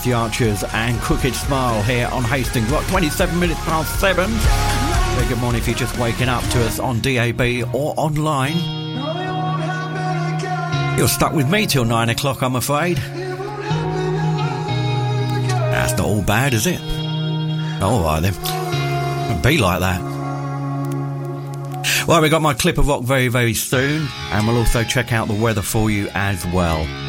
The Archers and Crooked Smile here on Hastings Rock, 27 minutes past 7. Very good morning if you're just waking up to us on DAB or online. You're stuck with me till 9 o'clock, I'm afraid. That's not all bad, is it? All right then. It'll be like that. Well, we got my clip of rock very, very soon, and we'll also check out the weather for you as well.